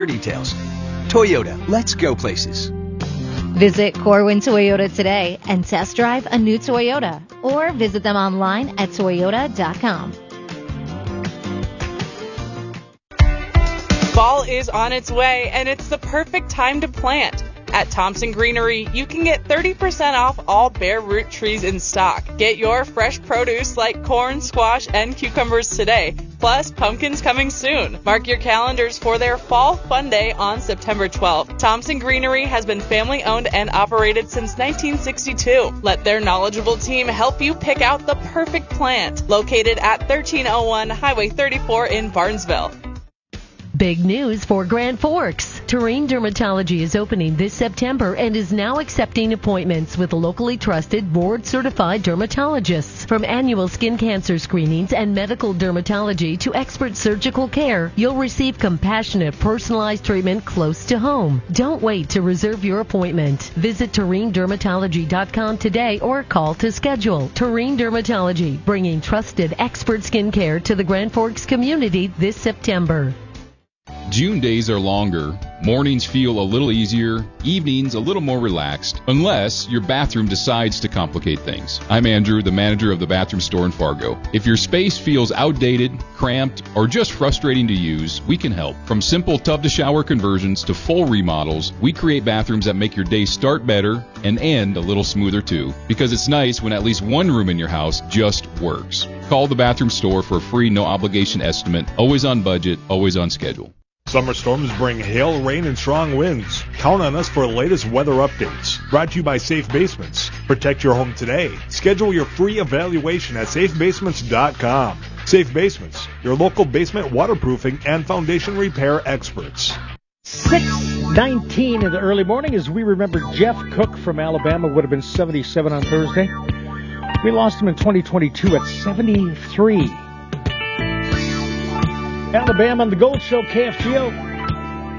Details. Toyota, let's go places. Visit Corwin Toyota today and test drive a new Toyota, or visit them online at toyota.com. Fall is on its way, and it's the perfect time to plant. At Thompson Greenery, you can get 30% off all bare root trees in stock. Get your fresh produce like corn, squash, and cucumbers today. Plus, pumpkins coming soon. Mark your calendars for their Fall Fun Day on September 12th. Thompson Greenery has been family-owned and operated since 1962. Let their knowledgeable team help you pick out the perfect plant. Located at 1301 Highway 34 in Barnesville. Big news for Grand Forks. Terrain Dermatology is opening this September and is now accepting appointments with locally trusted, board-certified dermatologists. From annual skin cancer screenings and medical dermatology to expert surgical care, you'll receive compassionate, personalized treatment close to home. Don't wait to reserve your appointment. Visit TerrainDermatology.com today or call to schedule. Terrain Dermatology, bringing trusted, expert skin care to the Grand Forks community this September. June days are longer, mornings feel a little easier, evenings a little more relaxed, unless your bathroom decides to complicate things. I'm Andrew, the manager of the bathroom store in Fargo. If your space feels outdated, cramped, or just frustrating to use, we can help. From simple tub-to-shower conversions to full remodels, we create bathrooms that make your day start better and end a little smoother too, because it's nice when at least one room in your house just works. Call the bathroom store for a free no-obligation estimate, always on budget, always on schedule. Summer storms bring hail, rain, and strong winds. Count on us for the latest weather updates. Brought to you by Safe Basements. Protect your home today. Schedule your free evaluation at safebasements.com. Safe Basements, your local basement waterproofing and foundation repair experts. 6:19 in the early morning as we remember Jeff Cook from Alabama, would have been 77 on Thursday. We lost him in 2022 at 73. Alabama on the Gold Show, KFGO.